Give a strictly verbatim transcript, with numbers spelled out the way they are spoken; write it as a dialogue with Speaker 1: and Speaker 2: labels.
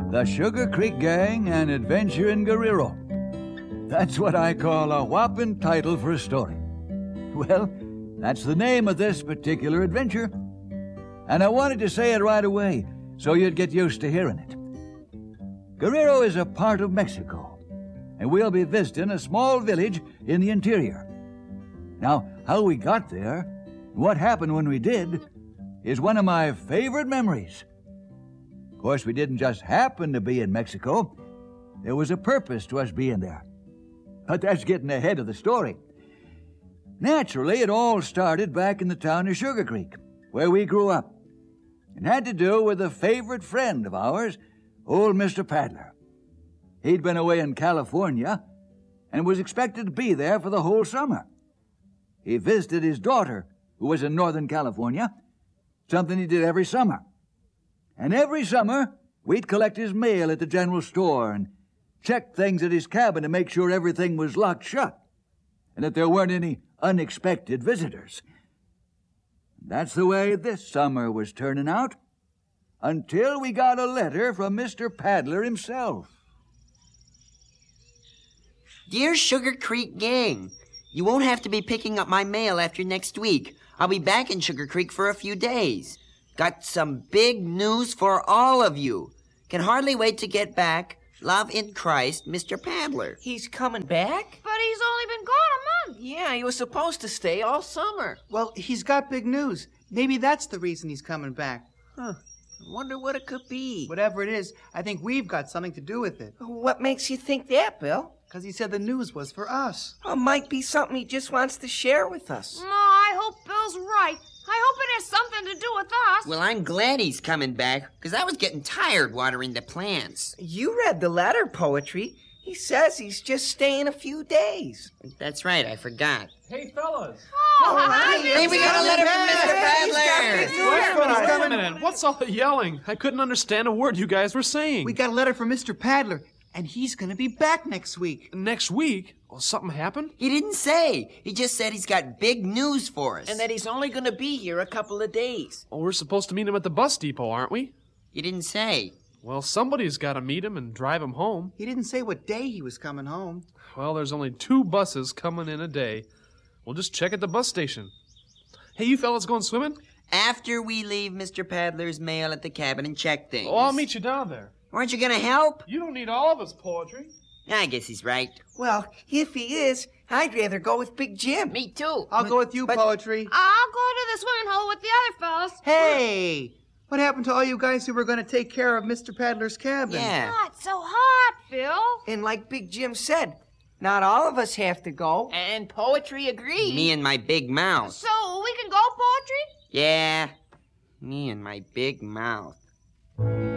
Speaker 1: The Sugar Creek Gang and Adventure in Guerrero. That's what I call a whopping title for a story. Well, that's the name of this particular adventure. And I wanted to say it right away so you'd get used to hearing it. Guerrero is a part of Mexico, and we'll be visiting a small village in the interior. Now, how we got there, what happened when we did, is one of my favorite memories. Of course, we didn't just happen to be in Mexico. There was a purpose to us being there. But that's getting ahead of the story. Naturally, it all started back in the town of Sugar Creek, where we grew up. It had to do with a favorite friend of ours, old Mister Padler. He'd been away in California and was expected to be there for the whole summer. He visited his daughter, who was in Northern California, something he did every summer. And every summer, we'd collect his mail at the general store and check things at his cabin to make sure everything was locked shut and that there weren't any unexpected visitors. That's the way this summer was turning out, until we got a letter from Mister Padler himself.
Speaker 2: Dear Sugar Creek Gang, you won't have to be picking up my mail after next week. I'll be back in Sugar Creek for a few days. Got some big news for all of you. Can hardly wait to get back. Love in Christ, Mister Padler.
Speaker 3: He's coming back?
Speaker 4: But he's only been gone a month.
Speaker 3: Yeah, he was supposed to stay all summer.
Speaker 5: Well, he's got big news. Maybe that's the reason he's coming back.
Speaker 3: Huh. I wonder what it could be.
Speaker 5: Whatever it is, I think we've got something to do with it.
Speaker 3: What makes you think that, Bill?
Speaker 5: Because he said the news was for us.
Speaker 3: Oh, it might be something he just wants to share with us.
Speaker 4: No, I hope Bill's right. I hope it has something to do with us.
Speaker 2: Well, I'm glad he's coming back, because I was getting tired watering the plants.
Speaker 3: You read the letter, Poetry. He says he's just staying a few days.
Speaker 2: That's right, I forgot.
Speaker 6: Hey, fellas.
Speaker 4: Oh, hi,
Speaker 2: Hey, we got a letter from Mister Padler.
Speaker 6: Wait a minute, wait a minute. What's all the yelling? I couldn't understand a word you guys were saying.
Speaker 5: We got a letter from Mister Padler, and he's going to be back next week.
Speaker 6: Next week? Well, something happened?
Speaker 2: He didn't say. He just said he's got big news for us.
Speaker 3: And that he's only going to be here a couple of days.
Speaker 6: Well, we're supposed to meet him at the bus depot, aren't we?
Speaker 2: He didn't say.
Speaker 6: Well, somebody's got to meet him and drive him home.
Speaker 5: He didn't say what day he was coming home.
Speaker 6: Well, there's only two buses coming in a day. We'll just check at the bus station. Hey, you fellas going swimming?
Speaker 2: After we leave Mister Padler's mail at the cabin and check things.
Speaker 6: Oh, I'll meet you down there.
Speaker 2: Aren't you going to help?
Speaker 6: You don't need all of us, Poetry.
Speaker 2: I guess he's right.
Speaker 3: Well, if he is, I'd rather go with Big Jim.
Speaker 2: Me too.
Speaker 5: I'll
Speaker 3: But-
Speaker 5: go with you,
Speaker 3: but-
Speaker 5: Poetry.
Speaker 4: I'll go to the swimming hole with the other fellas.
Speaker 5: Hey! What happened to all you guys who were going to take care of Mister Padler's cabin?
Speaker 2: Yeah.
Speaker 4: Oh, it's so hot, Phil.
Speaker 3: And like Big Jim said, not all of us have to go. And Poetry agrees.
Speaker 2: Me and my big mouth.
Speaker 4: So we can go, Poetry?
Speaker 2: Yeah. Me and my big mouth.